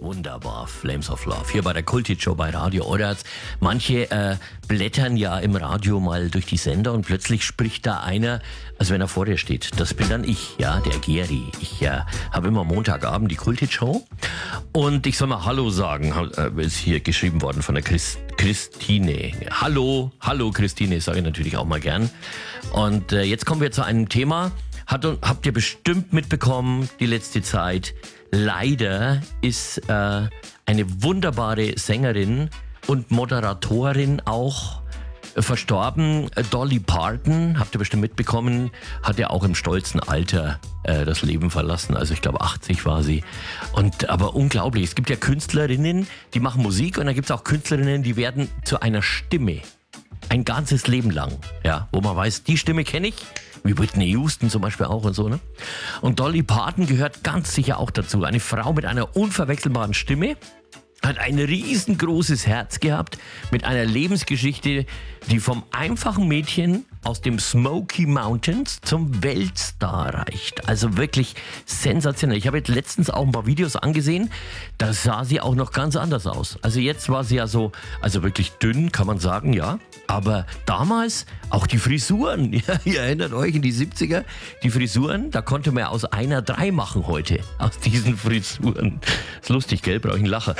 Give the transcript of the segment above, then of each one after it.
Wunderbar, Flames of Love. Hier bei der Kulti-Show bei Radio Oderz. Manche blättern ja im Radio mal durch die Sender und plötzlich spricht da einer, als wenn er vor dir steht. Das bin dann ich, ja, der Geri. Ich habe immer Montagabend die Kulti-Show und ich soll mal Hallo sagen. Ist hier geschrieben worden von der Christine. Hallo Christine, sage ich natürlich auch mal gern. Und jetzt kommen wir zu einem Thema, habt ihr bestimmt mitbekommen, die letzte Zeit. Leider ist eine wunderbare Sängerin und Moderatorin auch verstorben. Dolly Parton, habt ihr bestimmt mitbekommen, hat ja auch im stolzen Alter das Leben verlassen. Also ich glaube 80 war sie. Aber unglaublich, es gibt ja Künstlerinnen, die machen Musik und dann gibt es auch Künstlerinnen, die werden zu einer Stimme. Ein ganzes Leben lang, ja, wo man weiß, die Stimme kenne ich, wie Whitney Houston zum Beispiel auch und so, ne? Und Dolly Parton gehört ganz sicher auch dazu. Eine Frau mit einer unverwechselbaren Stimme, hat ein riesengroßes Herz gehabt, mit einer Lebensgeschichte, die vom einfachen Mädchen aus dem Smoky Mountains zum Weltstar reicht. Also wirklich sensationell. Ich habe jetzt letztens auch ein paar Videos angesehen, da sah sie auch noch ganz anders aus. Also jetzt war sie ja so, also wirklich dünn, kann man sagen, ja. Aber damals auch die Frisuren, ja, ihr erinnert euch in die 70er, die Frisuren, da konnte man aus einer 3 machen heute, aus diesen Frisuren. Ist lustig, gell? Brauche ich einen Lacher.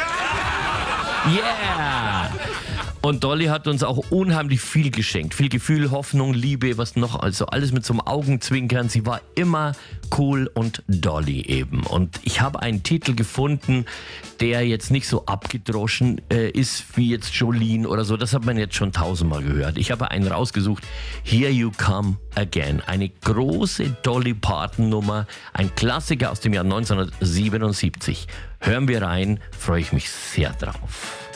Yeah! Und Dolly hat uns auch unheimlich viel geschenkt. Viel Gefühl, Hoffnung, Liebe, was noch. Also alles mit so einem Augenzwinkern. Sie war immer cool und Dolly eben. Und ich habe einen Titel gefunden, der jetzt nicht so abgedroschen ist wie jetzt Jolene oder so. Das hat man jetzt schon 1000-mal gehört. Ich habe einen rausgesucht. Here You Come Again. Eine große Dolly Parton Nummer. Ein Klassiker aus dem Jahr 1977. Hören wir rein. Freue ich mich sehr drauf.